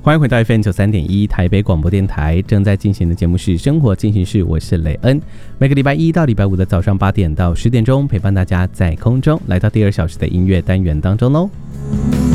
欢迎回到 FM93.1 台北广播电台，正在进行的节目是生活进行式，我是雷恩。每个礼拜一到礼拜五的早上8点到10点钟，陪伴大家在空中来到第2小时的音乐单元当中喽。